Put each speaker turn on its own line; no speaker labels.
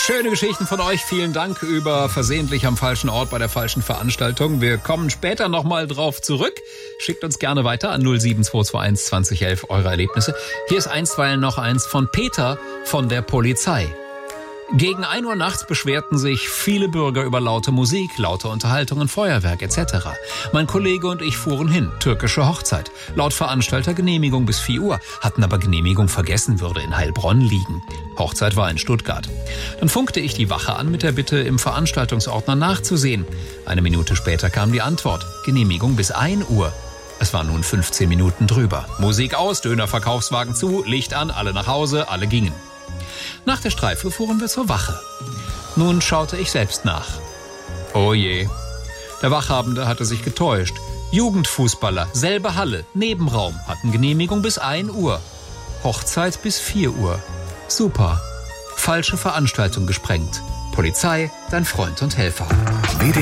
Schöne Geschichten von euch. Vielen Dank über versehentlich am falschen Ort bei der falschen Veranstaltung. Wir kommen später nochmal drauf zurück. Schickt uns gerne weiter an 07221 2011 eure Erlebnisse. Hier ist einstweilen noch eins von Peter von der Polizei. Gegen 1 Uhr nachts beschwerten sich viele Bürger über laute Musik, laute Unterhaltungen, Feuerwerk etc. Mein Kollege und ich fuhren hin, türkische Hochzeit. Laut Veranstalter Genehmigung bis 4 Uhr, hatten aber Genehmigung vergessen, würde in Heilbronn liegen. Hochzeit war in Stuttgart. Dann funkte ich die Wache an mit der Bitte, im Veranstaltungsordner nachzusehen. 1 Minute später kam die Antwort, Genehmigung bis 1 Uhr. Es waren nun 15 Minuten drüber. Musik aus, Dönerverkaufswagen zu, Licht an, alle nach Hause, alle gingen. Nach der Streife fuhren wir zur Wache. Nun schaute ich selbst nach. Oh je. Der Wachhabende hatte sich getäuscht. Jugendfußballer, selbe Halle, Nebenraum, hatten Genehmigung bis 1 Uhr. Hochzeit bis 4 Uhr. Super. Falsche Veranstaltung gesprengt. Polizei, dein Freund und Helfer.